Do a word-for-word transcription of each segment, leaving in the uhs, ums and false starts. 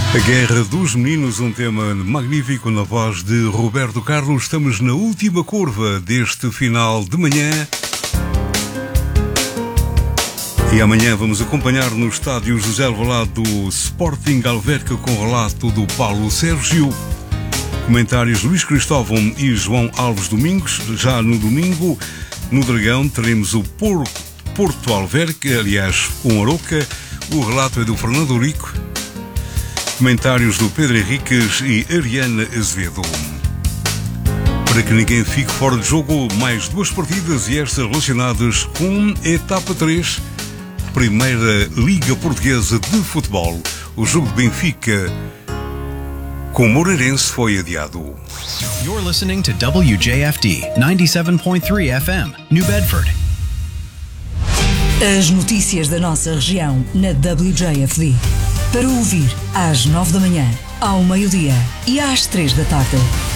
A Guerra dos Meninos, um tema magnífico na voz de Roberto Carlos. Estamos na última curva deste final de manhã. E amanhã vamos acompanhar no estádio José Alvalade do Sporting Alverca com o relato do Paulo Sérgio. Comentários Luís Cristóvão e João Alves Domingos. Já no domingo, no Dragão, teremos o Porto, Porto Alverca, aliás, com Aroca. O relato é do Fernando Rico. Comentários do Pedro Henriques e Ariana Azevedo. Para que ninguém fique fora de jogo, mais duas partidas e estas relacionadas com a etapa três, Primeira Liga Portuguesa de Futebol. O jogo de Benfica com o Moreirense foi adiado. You're listening to W J F D ninety-seven point three F M, New Bedford. As notícias da nossa região na W J F D. Para ouvir às nove da manhã, ao meio-dia e às três da tarde.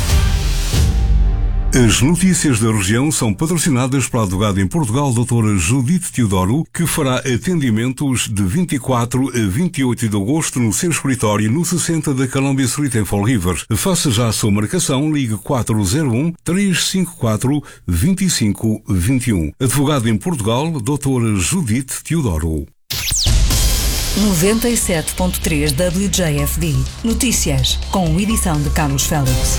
As notícias da região são patrocinadas pela advogada em Portugal, doutora Judite Teodoro, que fará atendimentos de vinte e quatro a vinte e oito de agosto no seu escritório no sessenta da Columbia Street em Fall River. Faça já a sua marcação, ligue quatro zero um, três cinco quatro, dois cinco dois um. Advogada em Portugal, doutora Judite Teodoro. noventa e sete ponto três W J F D. Notícias, com edição de Carlos Félix.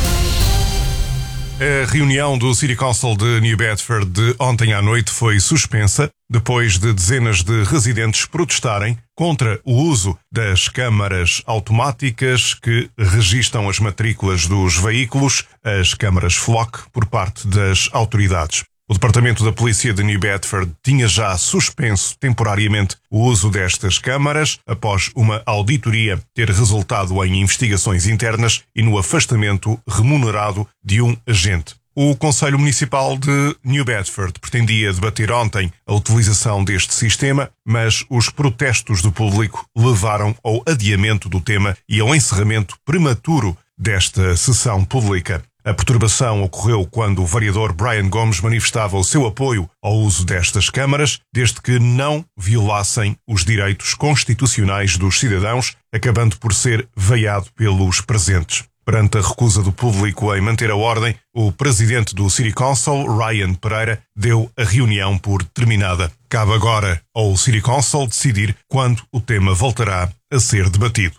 A reunião do City Council de New Bedford de ontem à noite foi suspensa depois de dezenas de residentes protestarem contra o uso das câmaras automáticas que registam as matrículas dos veículos, as câmaras Flock, por parte das autoridades. O Departamento da Polícia de New Bedford tinha já suspenso temporariamente o uso destas câmaras após uma auditoria ter resultado em investigações internas e no afastamento remunerado de um agente. O Conselho Municipal de New Bedford pretendia debater ontem a utilização deste sistema, mas os protestos do público levaram ao adiamento do tema e ao encerramento prematuro desta sessão pública. A perturbação ocorreu quando o vereador Brian Gomes manifestava o seu apoio ao uso destas câmaras, desde que não violassem os direitos constitucionais dos cidadãos, acabando por ser veiado pelos presentes. Perante a recusa do público em manter a ordem, o presidente do City Council, Ryan Pereira, deu a reunião por terminada. Cabe agora ao City Council decidir quando o tema voltará a ser debatido.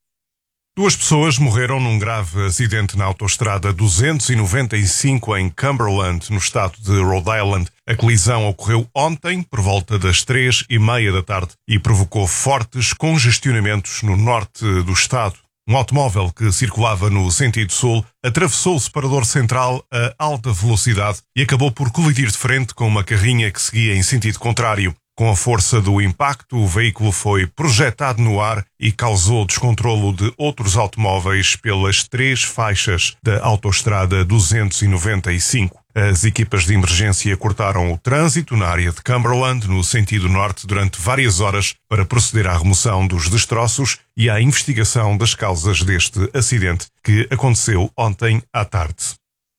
Duas pessoas morreram num grave acidente na autoestrada duzentos e noventa e cinco em Cumberland, no estado de Rhode Island. A colisão ocorreu ontem, por volta das três e meia da tarde, e provocou fortes congestionamentos no norte do estado. Um automóvel que circulava no sentido sul atravessou o separador central a alta velocidade e acabou por colidir de frente com uma carrinha que seguia em sentido contrário. Com a força do impacto, o veículo foi projetado no ar e causou descontrolo de outros automóveis pelas três faixas da autoestrada duzentos e noventa e cinco. As equipas de emergência cortaram o trânsito na área de Cumberland, no sentido norte, durante várias horas para proceder à remoção dos destroços e à investigação das causas deste acidente, que aconteceu ontem à tarde.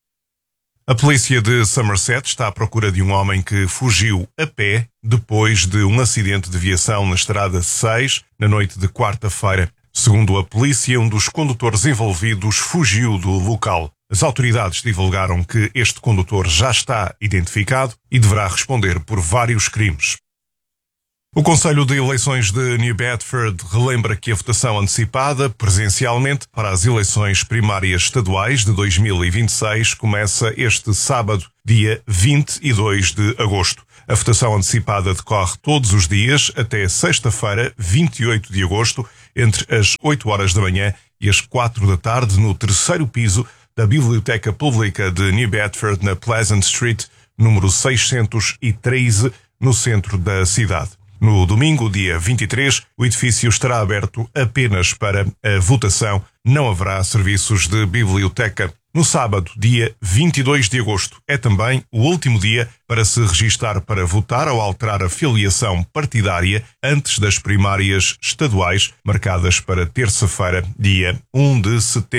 A polícia de Somerset está à procura de um homem que fugiu a pé depois de um acidente de viação na estrada seis, na noite de quarta-feira. Segundo a polícia, um dos condutores envolvidos fugiu do local. As autoridades divulgaram que este condutor já está identificado e deverá responder por vários crimes. O Conselho de Eleições de New Bedford relembra que a votação antecipada, presencialmente, para as eleições primárias estaduais de dois mil e vinte e seis começa este sábado, dia vinte e dois de agosto. A votação antecipada decorre todos os dias até sexta-feira, vinte e oito de agosto, entre as oito horas da manhã e as quatro da tarde, no terceiro piso da Biblioteca Pública de New Bedford, na Pleasant Street, número seiscentos e treze, no centro da cidade. No domingo, dia vinte e três, o edifício estará aberto apenas para a votação. Não haverá serviços de biblioteca. No sábado, dia vinte e dois de agosto, é também o último dia para se registar para votar ou alterar a filiação partidária antes das primárias estaduais, marcadas para terça-feira, dia um de setembro.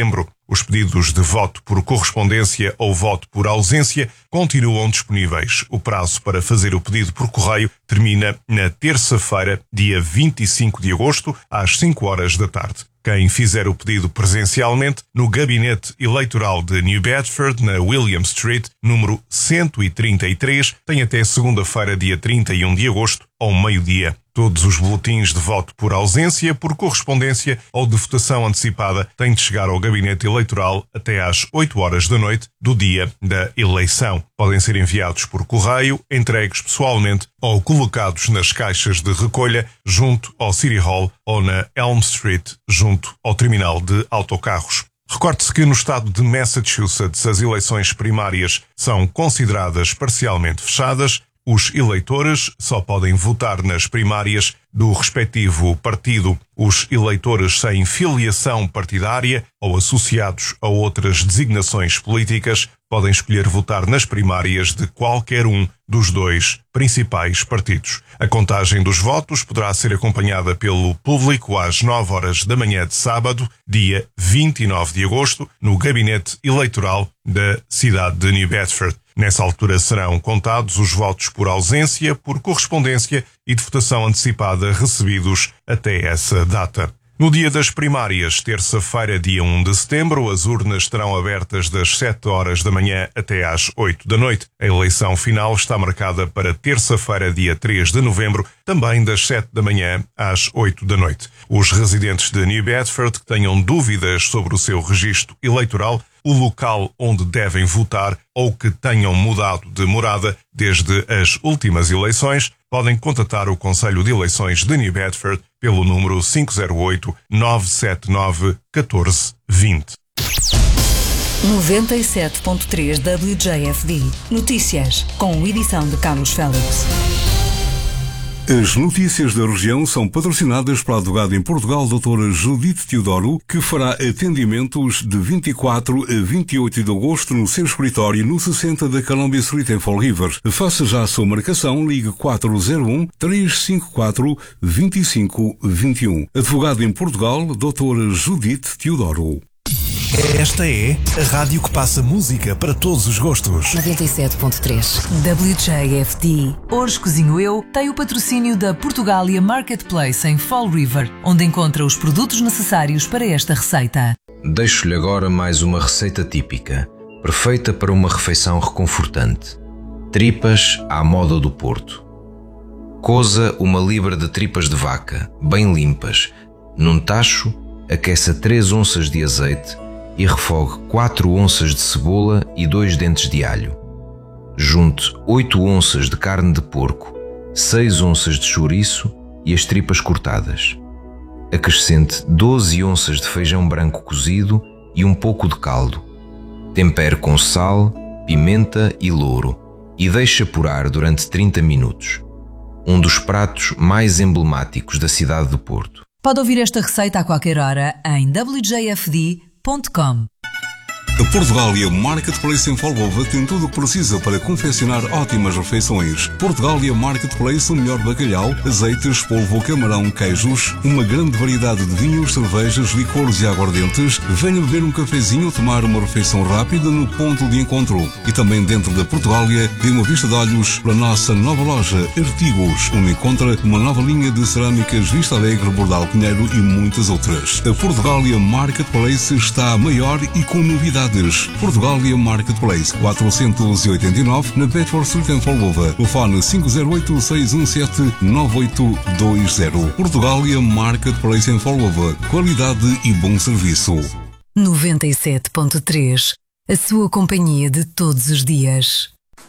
Os pedidos de voto por correspondência ou voto por ausência continuam disponíveis. O prazo para fazer o pedido por correio termina na terça-feira, dia vinte e cinco de agosto, às cinco horas da tarde. Quem fizer o pedido presencialmente no gabinete eleitoral de New Bedford, na William Street, número cento e trinta e três, tem até segunda-feira, dia trinta e um de agosto, ao meio-dia. Todos os boletins de voto por ausência, por correspondência ou de votação antecipada têm de chegar ao gabinete eleitoral até às oito horas da noite do dia da eleição. Podem ser enviados por correio, entregues pessoalmente ou colocados nas caixas de recolha junto ao City Hall ou na Elm Street, junto ao terminal de autocarros. Recorde-se que no estado de Massachusetts as eleições primárias são consideradas parcialmente fechadas. Os eleitores só podem votar nas primárias do respectivo partido. Os eleitores sem filiação partidária ou associados a outras designações políticas podem escolher votar nas primárias de qualquer um dos dois principais partidos. A contagem dos votos poderá ser acompanhada pelo público às nove horas da manhã de sábado, dia vinte e nove de agosto, no gabinete eleitoral da cidade de New Bedford. Nessa altura serão contados os votos por ausência, por correspondência e de votação antecipada recebidos até essa data. No dia das primárias, terça-feira, dia um de setembro, as urnas estarão abertas das sete horas da manhã até às oito da noite. A eleição final está marcada para terça-feira, dia três de novembro, também das sete da manhã às oito da noite. Os residentes de New Bedford que tenham dúvidas sobre o seu registro eleitoral, o local onde devem votar ou que tenham mudado de morada desde as últimas eleições, podem contatar o Conselho de Eleições de New Bedford pelo número cinco zero oito, nove sete nove, um quatro dois zero. noventa e sete ponto três W J F D. Notícias, com edição de Carlos Félix. As notícias da região são patrocinadas pela advogada em Portugal, doutora Judite Teodoro, que fará atendimentos de vinte e quatro a vinte e oito de agosto no seu escritório no sessenta da Columbia Street em Fall River. Faça já a sua marcação, ligue quatro zero um, três cinco quatro, dois cinco dois um. Advogada em Portugal, doutora Judite Teodoro. Esta é a rádio que passa música para todos os gostos. noventa e sete ponto três W J F D. Hoje Cozinho Eu tem o patrocínio da Portugália Marketplace em Fall River, onde encontra os produtos necessários para esta receita. Deixo-lhe agora mais uma receita típica, perfeita para uma refeição reconfortante. Tripas à moda do Porto. Coza uma libra de tripas de vaca, bem limpas. Num tacho, aqueça três onças de azeite e refogue quatro onças de cebola e dois dentes de alho. Junte oito onças de carne de porco, seis onças de chouriço e as tripas cortadas. Acrescente doze onças de feijão branco cozido e um pouco de caldo. Tempere com sal, pimenta e louro e deixe apurar durante trinta minutos. Um dos pratos mais emblemáticos da cidade do Porto. Pode ouvir esta receita a qualquer hora em w j f d ponto com. A Portugália Marketplace em Folgova tem tudo o que precisa para confeccionar ótimas refeições. Portugália Marketplace, o melhor bacalhau, azeites, polvo, camarão, queijos, uma grande variedade de vinhos, cervejas, licores e aguardentes. Venha beber um cafezinho ou tomar uma refeição rápida no ponto de encontro. E também dentro da Portugália tem uma vista de olhos para a nossa nova loja Artigos, onde encontra uma nova linha de cerâmicas Vista Alegre, Bordal Pinheiro e muitas outras. A Portugália Marketplace está maior e com novidades. Portugália Marketplace, quatrocentos e oitenta e nove, na Bedford Street em Folgova. Telefone cinco zero oito, seis um sete, nove oito dois zero. Portugália Marketplace em Folgova. Qualidade e bom serviço. noventa e sete ponto três. A sua companhia de todos os dias.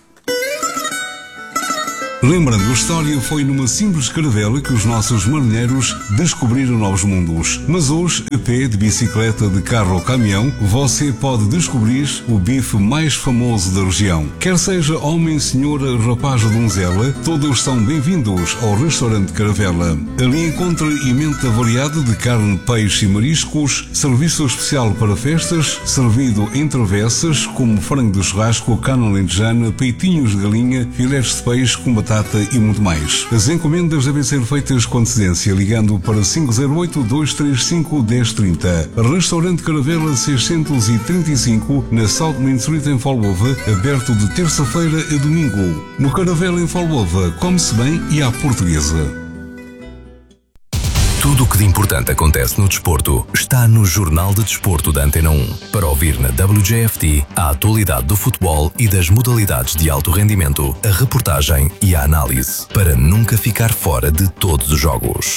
Lembrando, a história foi numa simples caravela que os nossos marinheiros descobriram novos mundos. Mas hoje, a pé, de bicicleta, de carro ou caminhão, você pode descobrir o bife mais famoso da região. Quer seja homem, senhora, rapaz ou donzela, todos são bem-vindos ao restaurante Caravela. Ali encontra emenda variada de carne, peixe e mariscos, serviço especial para festas, servido em travessas, como frango de churrasco, carne alentejana, peitinhos de galinha, filés de peixe com batata batata e muito mais. As encomendas devem ser feitas com antecedência ligando para cinco zero oito, dois três cinco, um zero três zero. Restaurante Caravela seiscentos e trinta e cinco na South Main Street em Folgova, aberto de terça-feira a domingo. No Caravela em Folgova, come-se bem e à portuguesa. Tudo o que de importante acontece no desporto está no Jornal de Desporto da Antena um. Para ouvir na W J F T a atualidade do futebol e das modalidades de alto rendimento, a reportagem e a análise, para nunca ficar fora de todos os jogos.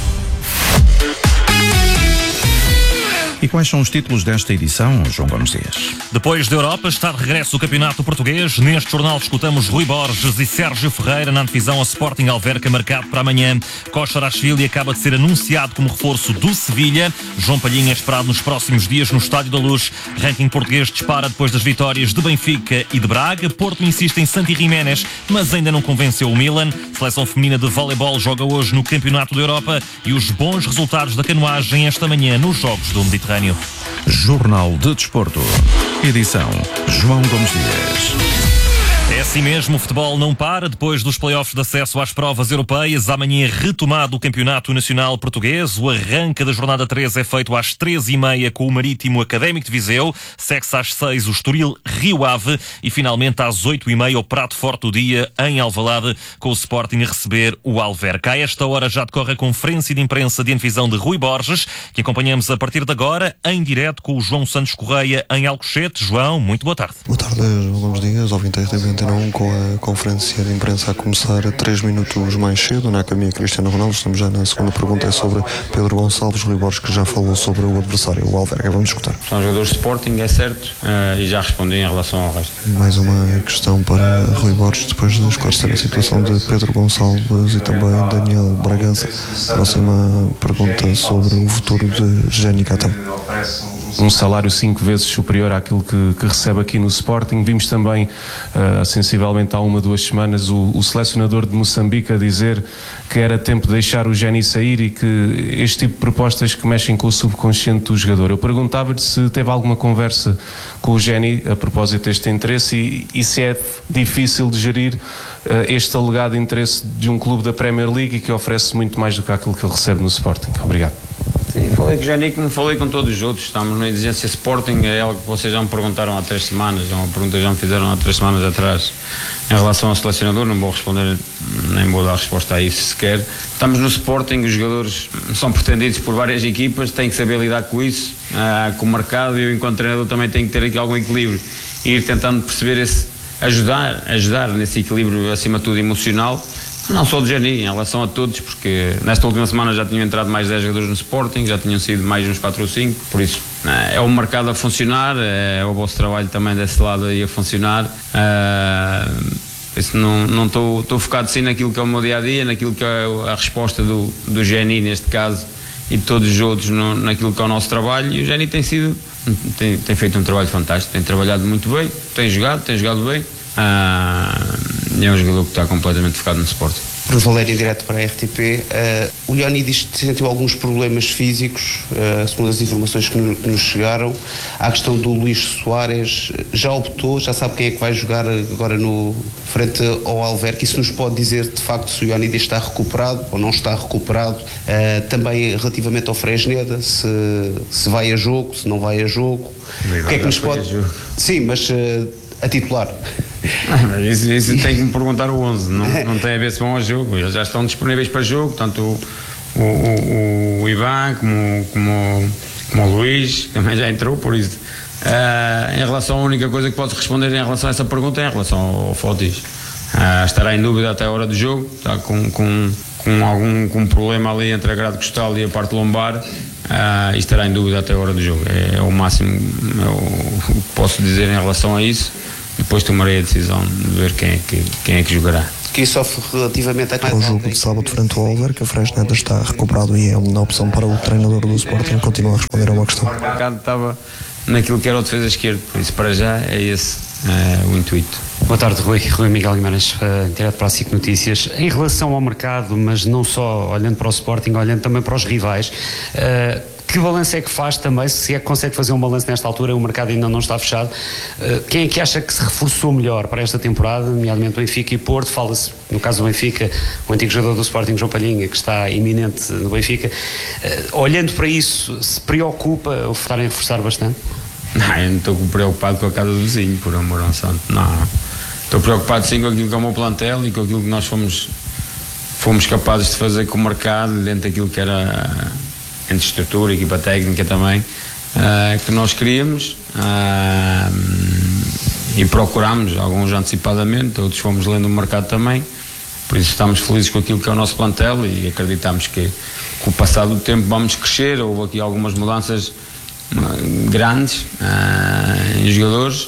E quais são os títulos desta edição, João Gomes Dias? Depois da Europa, está de regresso o Campeonato Português. Neste jornal escutamos Rui Borges e Sérgio Ferreira na antevisão ao Sporting Alverca, marcado para amanhã. Kosciuszko acaba de ser anunciado como reforço do Sevilha. João Palhinha é esperado nos próximos dias no Estádio da Luz. Ranking português dispara depois das vitórias de Benfica e de Braga. Porto insiste em Santi Jiménez, mas ainda não convenceu o Milan. Seleção feminina de voleibol joga hoje no Campeonato da Europa e os bons resultados da canoagem esta manhã nos Jogos do Mediterrâneo. Jornal de Desporto. Edição João Gomes Dias. É assim mesmo, o futebol não para. Depois dos play-offs de acesso às provas europeias, amanhã é retomado o Campeonato Nacional Português. O arranque da jornada três é feito às treze e meia com o Marítimo Académico de Viseu. Segue-se às seis o Estoril Rio Ave e finalmente às oito e meia o prato forte do dia em Alvalade, com o Sporting a receber o Alverca. A esta hora já decorre a conferência de imprensa de antevisão de Rui Borges, que acompanhamos a partir de agora em direto com o João Santos Correia em Alcochete. João, muito boa tarde. Boa tarde, João Gomes Dias, ouvinte da R T V Antena um, com a conferência de imprensa a começar três minutos mais cedo, na Academia Cristiano Ronaldo. Estamos já na segunda pergunta, é sobre Pedro Gonçalves. Rui Borges, que já falou sobre o adversário, o Alverca. Vamos escutar. São jogadores de Sporting, é certo, uh, e já respondi em relação ao resto. Mais uma questão para Rui Borges, depois de esclarecer a situação de Pedro Gonçalves e também Daniel Bragança. Próxima pergunta sobre o futuro de Jenny Catão. Um salário cinco vezes superior àquilo que, que recebe aqui no Sporting. Vimos também, uh, sensivelmente há uma, duas semanas, o, o selecionador de Moçambique a dizer que era tempo de deixar o Jenny sair e que este tipo de propostas que mexem com o subconsciente do jogador. Eu perguntava-lhe se teve alguma conversa com o Jenny a propósito deste interesse e, e se é difícil de gerir uh, este alegado interesse de um clube da Premier League e que oferece muito mais do que aquilo que ele recebe no Sporting. Obrigado. Sim, falei com o Jenny como falei com todos os outros. Estamos na exigência Sporting, é algo que vocês já me perguntaram há três semanas, é uma pergunta que já me fizeram há três semanas atrás em relação ao selecionador. Não vou responder, nem vou dar resposta a isso sequer. Estamos no Sporting, os jogadores são pretendidos por várias equipas, têm que saber lidar com isso, uh, com o mercado, e eu enquanto treinador também tenho que ter aqui algum equilíbrio e ir tentando perceber esse, ajudar, ajudar nesse equilíbrio, acima de tudo emocional. Não só do Jenny, em relação a todos, porque nesta última semana já tinham entrado mais dez jogadores no Sporting, já tinham sido mais uns quatro ou cinco, por isso é o mercado a funcionar, é o vosso trabalho também desse lado aí a funcionar. Uh, isso não estou não focado sim naquilo que é o meu dia-a-dia, naquilo que é a resposta do, do Jenny neste caso e de todos os outros no, naquilo que é o nosso trabalho, e o Jenny tem sido, tem, tem feito um trabalho fantástico, tem trabalhado muito bem, tem jogado, tem jogado bem. Uh, é um jogador que está completamente focado no Sporting. Para Valério, direto para a R T P, uh, o Ioni diz que sentiu alguns problemas físicos, uh, segundo as informações que, no, que nos chegaram. Há a questão do Luís Soares, já optou, já sabe quem é que vai jogar agora no frente ao Alverca, e se nos pode dizer de facto se o Ioni está recuperado ou não está recuperado. Uh, também relativamente ao Fresneda, se, se vai a jogo, se não vai a jogo. O que é que nos pode... Sim, mas uh, a titular. Ah, isso, isso tem que me perguntar o onze, não, não tem a ver se vão a jogo, eles já estão disponíveis para jogo, tanto o, o, o, o Ivan como, como, como o Luís, que também já entrou, por isso. Uh, em relação, a única coisa que posso responder em relação a essa pergunta é em relação ao, ao Fotis. Uh, estará em dúvida até a hora do jogo, está com, com, com algum com um problema ali entre a grade costal e a parte lombar, uh, e estará em dúvida até a hora do jogo. É, é o máximo é o que posso dizer em relação a isso. Depois tomarei a decisão de ver quem é que, quem é que jogará. Que sofre relativamente ao jogo de sábado frente ao Alverca, Fresneda está recuperado e é uma opção para o treinador do Sporting. Continua a responder a uma questão. O mercado estava naquilo que era o defesa esquerdo, por isso para já é esse é, o intuito. Boa tarde, Rui. Rui Miguel Guimarães, uh, direto para a SIC Notícias. Em relação ao mercado, mas não só olhando para o Sporting, olhando também para os rivais, uh, Que balanço é que faz também, se é que consegue fazer um balanço nesta altura, o mercado ainda não está fechado, quem é que acha que se reforçou melhor para esta temporada, nomeadamente Benfica e Porto? Fala-se, no caso do Benfica, o antigo jogador do Sporting, João Palhinha, que está iminente no Benfica. Olhando para isso, se preocupa o estarem a reforçar bastante? Não, eu não estou preocupado com a casa do vizinho, por amor ao santo. Não, estou preocupado sim com aquilo que é o meu plantel e com aquilo que nós fomos, fomos capazes de fazer com o mercado, dentro daquilo que era entre estrutura, equipa técnica também, uh, que nós queríamos, uh, e procurámos, alguns antecipadamente, outros fomos lendo o mercado também, por isso estamos felizes com aquilo que é o nosso plantel e acreditamos que com o passar do tempo vamos crescer. Houve aqui algumas mudanças uh, grandes uh, em jogadores,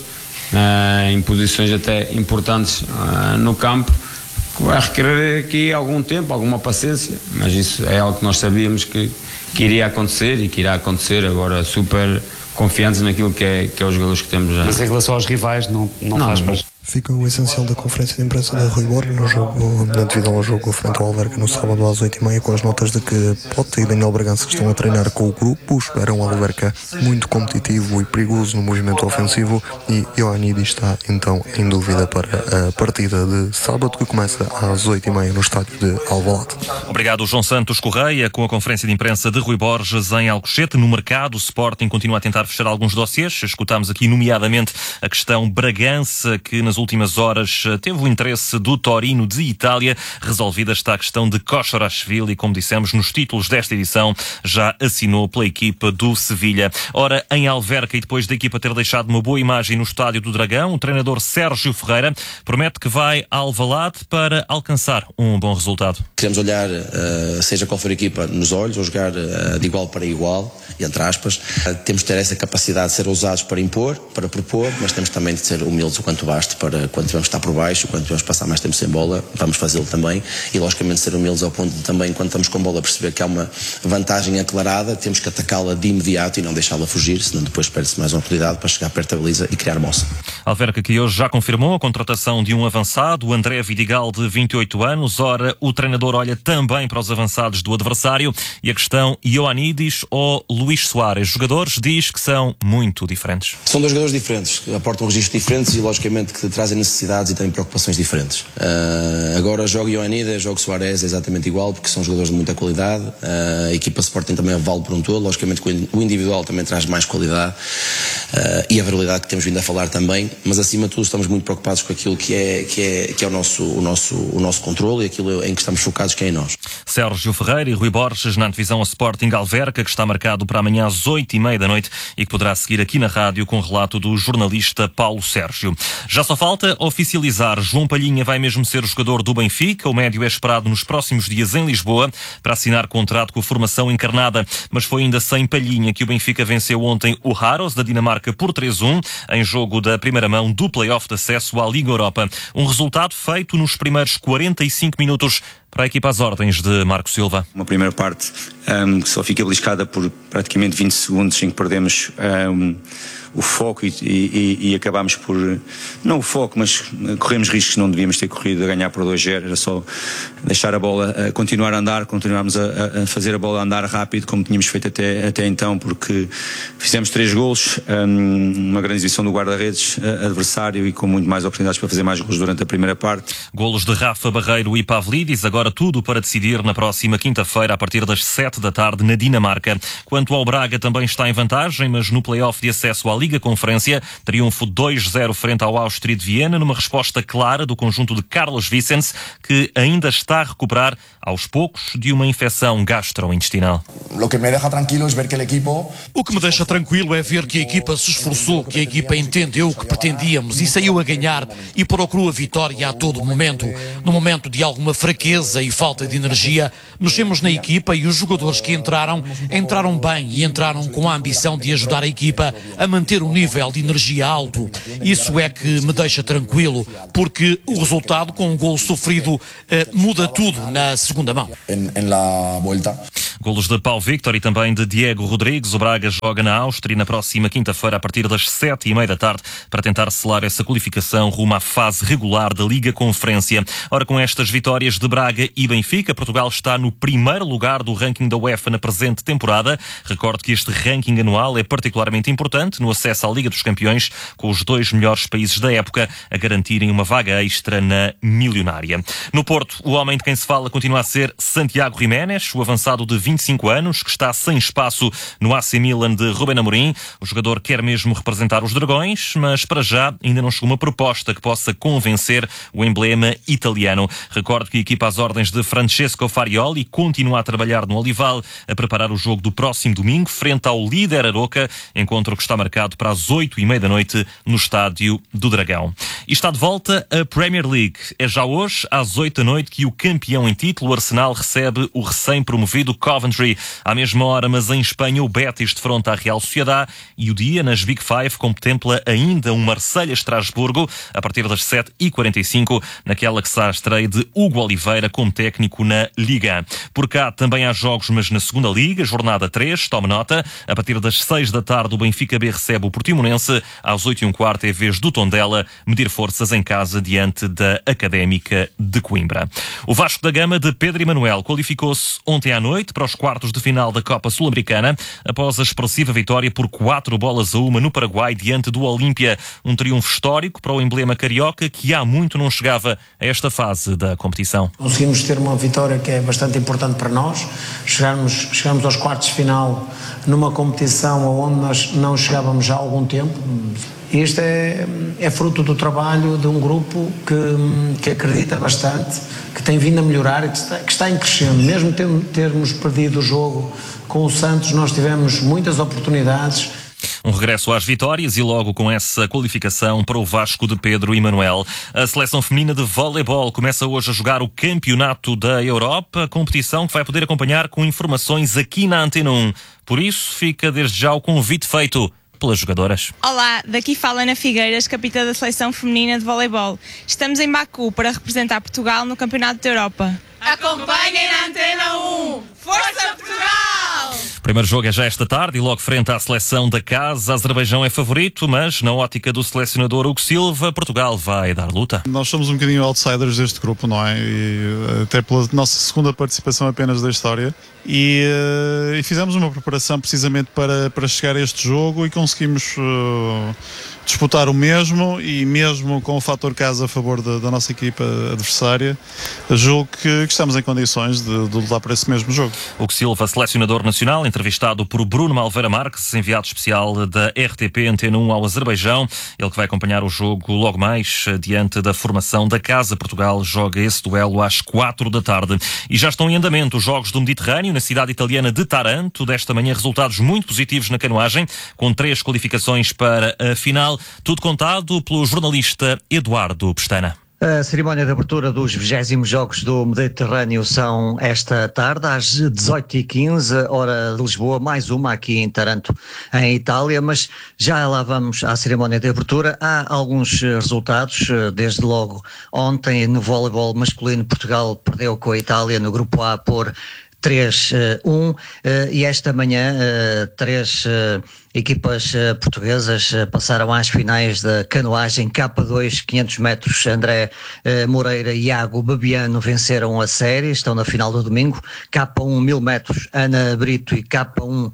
uh, em posições até importantes uh, no campo, que vai requerer aqui algum tempo, alguma paciência, mas isso é algo que nós sabíamos que, que iria acontecer e que irá acontecer. Agora super confiantes naquilo que é, que é os jogadores que temos já. Mas em relação aos rivais não, não, não faz mais. Fica o essencial da conferência de imprensa da Rui Borges no jogo, na divisão ao jogo frente ao Alverca no sábado às oito e meia, com as notas de que Pote e Daniel Bragança, que estão a treinar com o grupo, esperam o Alverca muito competitivo e perigoso no movimento ofensivo, e Ioannidis está então em dúvida para a partida de sábado, que começa às oito e meia no estádio de Alvalade. Obrigado, João Santos Correia, com a conferência de imprensa de Rui Borges em Alcochete. No mercado, o Sporting continua a tentar fechar alguns dossiês. Escutámos aqui nomeadamente a questão Bragança, que nas últimas horas teve o interesse do Torino de Itália. Resolvida está a questão de Koshorashvili, e como dissemos nos títulos desta edição, já assinou pela equipa do Sevilha. Ora, em Alverca, e depois da equipa ter deixado uma boa imagem no Estádio do Dragão, o treinador Sérgio Ferreira promete que vai a Alvalade para alcançar um bom resultado. Queremos olhar, uh, seja qual for a equipa, nos olhos, ou jogar uh, de igual para igual, entre aspas. Uh, temos de ter essa capacidade de ser ousados para impor, para propor, mas temos também de ser humildes o quanto baste para quando tivermos estar por baixo, quando tivermos passar mais tempo sem bola, vamos fazê-lo também, e logicamente ser humildes ao ponto de também, quando estamos com bola, perceber que há uma vantagem aclarada, temos que atacá-la de imediato e não deixá-la fugir, senão depois perde-se mais uma oportunidade para chegar perto da baliza e criar moça. Alverca, que hoje já confirmou a contratação de um avançado, o André Vidigal, de vinte e oito anos. Ora, o treinador olha também para os avançados do adversário, e a questão Ioannidis ou Luís Soares. Jogadores diz que são muito diferentes. São dois jogadores diferentes, que aportam registros diferentes e logicamente que trazem necessidades e têm preocupações diferentes. Uh, agora jogo Ioannidis, jogo Soares, é exatamente igual, porque são jogadores de muita qualidade. Uh, a equipa Sporting também vale por um todo, logicamente que o individual também traz mais qualidade, uh, e a variedade que temos vindo a falar também, mas acima de tudo estamos muito preocupados com aquilo que é, que é, que é o, nosso, o, nosso, o nosso controle e aquilo em que estamos focados, que é em nós. Sérgio Ferreira e Rui Borges na divisão a Sporting Alverca, que está marcado para amanhã às oito e meia da noite e que poderá seguir aqui na rádio com o relato do jornalista Paulo Sérgio. Já só falta oficializar. João Palhinha vai mesmo ser o jogador do Benfica. O médio é esperado nos próximos dias em Lisboa para assinar contrato com a formação encarnada. Mas foi ainda sem Palhinha que o Benfica venceu ontem o Haros da Dinamarca por três a um em jogo da primeira mão do play-off de acesso à Liga Europa. Um resultado feito nos primeiros quarenta e cinco minutos para a equipa às ordens de Marco Silva. Uma primeira parte um, que só fica beliscada por praticamente vinte segundos em que perdemos um, o foco e, e, e acabámos por, não o foco, mas corremos riscos que não devíamos ter corrido, a ganhar por dois a zero. Era só deixar a bola, a continuar a andar, continuarmos a, a fazer a bola andar rápido como tínhamos feito até, até então, porque fizemos três golos, um, uma grande exibição do guarda-redes adversário e com muito mais oportunidades para fazer mais golos durante a primeira parte. Golos de Rafa Barreiro e Pavlidis, agora tudo para decidir na próxima quinta-feira a partir das sete da tarde na Dinamarca. Quanto ao Braga, também está em vantagem, mas no play-off de acesso à Liga Conferência, triunfo dois a zero frente ao Áustria de Viena, numa resposta clara do conjunto de Carlos Vicens, que ainda está a recuperar aos poucos de uma infecção gastrointestinal. O que me deixa tranquilo é ver que o equipo... O que me deixa tranquilo é ver que a equipa se esforçou, que a equipa entendeu o que pretendíamos e saiu a ganhar e procurou a vitória a todo momento. No momento de alguma fraqueza e falta de energia, mexemos na equipa e os jogadores que entraram, entraram bem e entraram com a ambição de ajudar a equipa a manter um nível de energia alto. Isso é que me deixa tranquilo, porque o resultado com um gol sofrido eh, muda tudo na segunda mão. Em, em la volta. Golos de Pau Victor e também de Diego Rodrigues. O Braga joga na Áustria na próxima quinta-feira a partir das sete e meia da tarde para tentar selar essa qualificação rumo à fase regular da Liga Conferência. Ora, com estas vitórias de Braga e Benfica, Portugal está no primeiro lugar do ranking da UEFA na presente temporada. Recordo que este ranking anual é particularmente importante no acesso à Liga dos Campeões, com os dois melhores países da época a garantirem uma vaga extra na milionária. No Porto, o homem de quem se fala continua a ser Santiago Giménez, o avançado de vinte e cinco anos, que está sem espaço no A C Milan de Rubén Amorim. O jogador quer mesmo representar os Dragões, mas para já ainda não chegou uma proposta que possa convencer o emblema italiano. Recordo que a equipa às ordens de Francesco Farioli continua a trabalhar no Olival, a preparar o jogo do próximo domingo, frente ao líder Aroca, encontro que está marcado para as oito e meia da noite no Estádio do Dragão. E está de volta a Premier League. É já hoje, às oito da noite, que o campeão em título, o Arsenal, recebe o recém-promovido Coventry. À mesma hora, mas em Espanha, o Betis defronta a Real Sociedad e o dia nas Big Five contempla ainda um Marselha-Estrasburgo a partir das sete e quarenta e cinco, naquela que será a estreia de Hugo Oliveira como técnico na Liga. Por cá também há jogos, mas na segunda Liga, jornada três, tome nota, a partir das seis da tarde o Benfica B recebe o Portimonense, às oito e um quarto é vez do Tondela medir forças em casa diante da Académica de Coimbra. O Vasco da Gama de Pedro Emanuel qualificou-se ontem à noite para os quartos de final da Copa Sul-Americana após a expressiva vitória por quatro bolas a uma no Paraguai diante do Olímpia. Um triunfo histórico para o emblema carioca que há muito não chegava a esta fase da competição. Conseguimos ter uma vitória que é bastante importante para nós. Chegamos, chegamos aos quartos de final numa competição onde nós não chegávamos já há algum tempo. Isto é, é fruto do trabalho de um grupo que, que acredita bastante, que tem vindo a melhorar e que está, que está em crescendo. Mesmo ter, termos perdido o jogo com o Santos, nós tivemos muitas oportunidades. Um regresso às vitórias e logo com essa qualificação para o Vasco de Pedro Emanuel. A seleção feminina de voleibol começa hoje a jogar o Campeonato da Europa, competição que vai poder acompanhar com informações aqui na Antena um. Por isso, fica desde já o convite feito pelas jogadoras. Olá, daqui fala Ana Figueiras, capitã da seleção feminina de voleibol. Estamos em Baku para representar Portugal no Campeonato da Europa. Acompanhem na Antena um! Força Portugal! O primeiro jogo é já esta tarde e logo frente à seleção da casa. Azerbaijão é favorito, mas na ótica do selecionador Hugo Silva, Portugal vai dar luta. Nós somos um bocadinho outsiders deste grupo, não é? E, até pela nossa segunda participação apenas da história. E, e fizemos uma preparação precisamente para, para chegar a este jogo e conseguimos uh, disputar o mesmo, e mesmo com o fator casa a favor da, da nossa equipa adversária, julgo que, que estamos em condições de, de lutar por esse mesmo jogo. Hugo Silva, selecionador nacional, entrevistado por Bruno Malveira Marques, enviado especial da R T P Antena um ao Azerbaijão. Ele que vai acompanhar o jogo logo mais diante da formação da casa. Portugal joga esse duelo às quatro da tarde. E já estão em andamento os Jogos do Mediterrâneo na cidade italiana de Taranto. Desta manhã resultados muito positivos na canoagem, com três qualificações para a final. Tudo contado pelo jornalista Eduardo Pestana. A cerimónia de abertura dos vigésimos Jogos do Mediterrâneo são esta tarde, às dezoito e quinze, hora de Lisboa, mais uma aqui em Taranto, em Itália, mas já lá vamos à cerimónia de abertura. Há alguns resultados, desde logo ontem no voleibol masculino, Portugal perdeu com a Itália no grupo A por três a um, e esta manhã três equipas portuguesas passaram às finais da canoagem K dois, quinhentos metros. André Moreira e Iago Babiano venceram a série, estão na final do domingo. K um, mil metros, Ana Brito, e K um,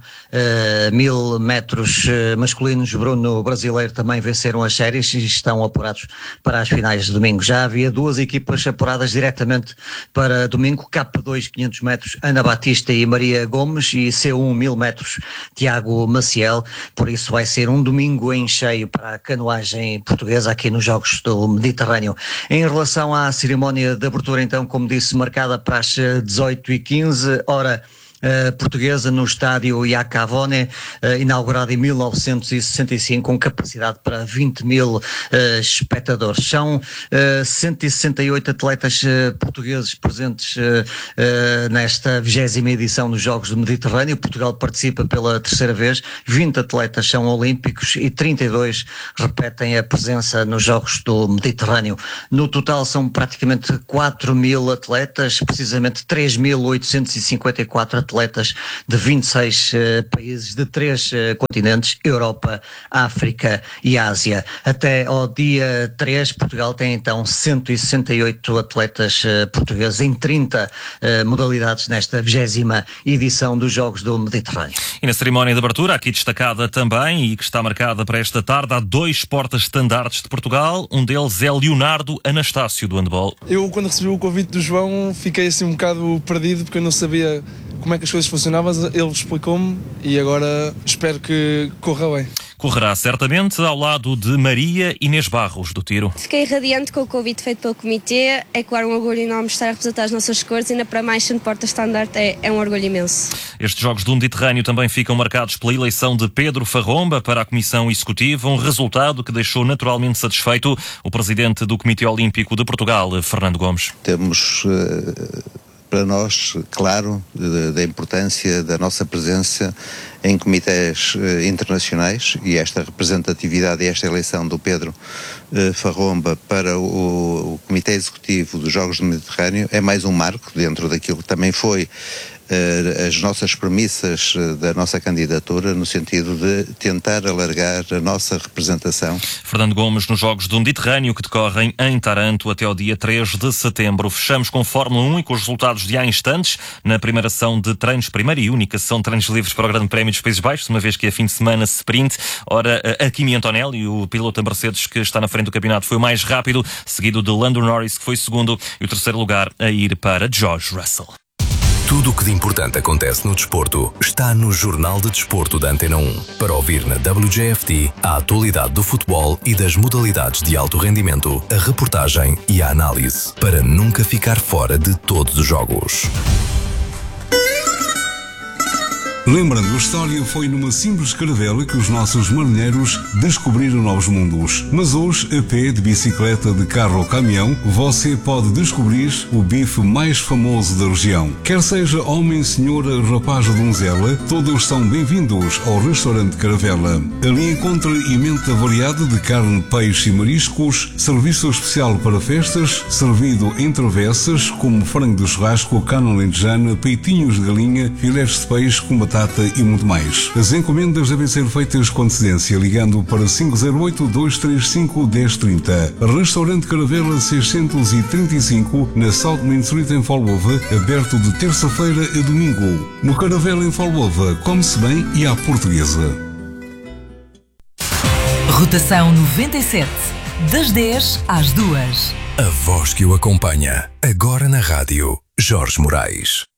mil metros masculinos, Bruno Brasileiro, também venceram as séries e estão apurados para as finais de domingo. Já havia duas equipas apuradas diretamente para domingo, K dois, quinhentos metros, Ana Batista e Maria Gomes, e C um, mil metros, Tiago Maciel. Por isso vai ser um domingo em cheio para a canoagem portuguesa aqui nos Jogos do Mediterrâneo. Em relação à cerimónia de abertura, então, como disse, marcada para as dezoito e quinze, hora Uh, portuguesa, no estádio Iacavone, uh, inaugurado em mil novecentos e sessenta e cinco, com capacidade para vinte mil uh, espectadores. São uh, cento e sessenta e oito atletas uh, portugueses presentes uh, uh, nesta vigésima edição dos Jogos do Mediterrâneo. Portugal participa pela terceira vez, vinte atletas são olímpicos e trinta e dois repetem a presença nos Jogos do Mediterrâneo. No total são praticamente quatro mil atletas, precisamente três mil oitocentos e cinquenta e quatro atletas atletas de vinte e seis uh, países de três uh, continentes, Europa, África e Ásia. Até ao dia três, Portugal tem então cento e sessenta e oito atletas uh, portugueses em trinta uh, modalidades nesta vigésima edição dos Jogos do Mediterrâneo. E na cerimónia de abertura, aqui destacada também e que está marcada para esta tarde, há dois porta-estandartes de Portugal. Um deles é Leonardo Anastácio, do handball. Eu, quando recebi o convite do João, fiquei assim um bocado perdido, porque eu não sabia como é que as coisas funcionavam. Ele explicou-me e agora espero que corra bem. Correrá certamente ao lado de Maria Inês Barros, do tiro. Fiquei radiante com o convite feito pelo comitê. É claro, um orgulho enorme estar a representar as nossas cores e ainda para mais sendo porta-estandarte é, é um orgulho imenso. Estes Jogos do Mediterrâneo também ficam marcados pela eleição de Pedro Farromba para a Comissão Executiva, um resultado que deixou naturalmente satisfeito o presidente do Comitê Olímpico de Portugal, Fernando Gomes. Temos uh, para nós, claro, da importância da nossa presença em comitês uh, internacionais, e esta representatividade e esta eleição do Pedro uh, Farromba para o, o Comitê Executivo dos Jogos do Mediterrâneo é mais um marco dentro daquilo que também foi uh, as nossas premissas uh, da nossa candidatura, no sentido de tentar alargar a nossa representação. Fernando Gomes nos Jogos do Mediterrâneo, que decorrem em Taranto até ao dia três de setembro. Fechamos com Fórmula um e com os resultados de há instantes na primeira ação de treinos, primeira e única sessão de treinos livres para o Grande Prémio dos Países Baixos, uma vez que é fim de semana sprint. Ora, a Kimi Antonelli, o piloto da Mercedes que está na frente do campeonato, foi o mais rápido, seguido de Lando Norris, que foi segundo, e o terceiro lugar a ir para George Russell. Tudo o que de importante acontece no desporto está no Jornal de Desporto da Antena um. Para ouvir na W J F T a atualidade do futebol e das modalidades de alto rendimento, a reportagem e a análise, para nunca ficar fora de todos os jogos. Lembrando, a história foi numa simples caravela que os nossos marinheiros descobriram novos mundos. Mas hoje, a pé, de bicicleta, de carro ou caminhão, você pode descobrir o bife mais famoso da região. Quer seja homem, senhora, rapaz ou donzela, todos são bem-vindos ao restaurante Caravela. Ali encontra emenda variada de carne, peixe e mariscos, serviço especial para festas, servido em travessas, como frango de churrasco, carne alentejana, peitinhos de galinha, filés de peixe com batata e muito mais. As encomendas devem ser feitas com antecedência, ligando para cinco zero oito, dois três cinco, um zero três zero. Restaurante Caravela seiscentos e trinta e cinco, na South Main Street em Falbova, aberto de terça-feira a domingo. No Caravela em Falbova, come-se bem e à portuguesa. Rotação noventa e sete, das dez às duas. A voz que o acompanha, agora na rádio, Jorge Moraes.